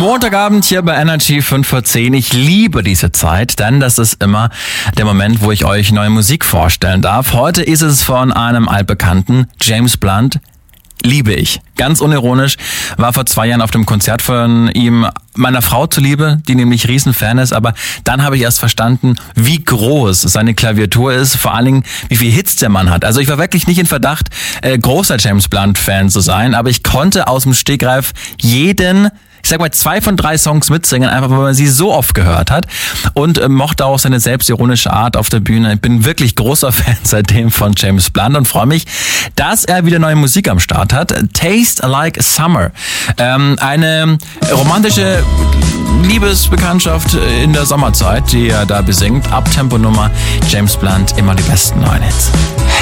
Montagabend hier bei Energy 5 vor 10. Ich liebe diese Zeit, denn das ist immer der Moment, wo ich euch neue Musik vorstellen darf. Heute ist es von einem altbekannten, James Blunt. Liebe ich. Ganz unironisch. War vor 2 Jahren auf dem Konzert von ihm, meiner Frau zuliebe, die nämlich Riesenfan ist. Aber dann habe ich erst verstanden, wie groß seine Klaviatur ist. Vor allen Dingen, wie viel Hits der Mann hat. Also ich war wirklich nicht in Verdacht, großer James Blunt-Fan zu sein. Aber ich konnte aus dem Stegreif ich sag mal 2 von 3 Songs mitsingen, einfach weil man sie so oft gehört hat und mochte auch seine selbstironische Art auf der Bühne. Ich bin wirklich großer Fan seitdem von James Blunt und freue mich, dass er wieder neue Musik am Start hat. Taste Like Summer. Eine romantische Liebesbekanntschaft in der Sommerzeit, die er da besingt. Abtempo-Nummer, James Blunt, immer die besten neuen Hits.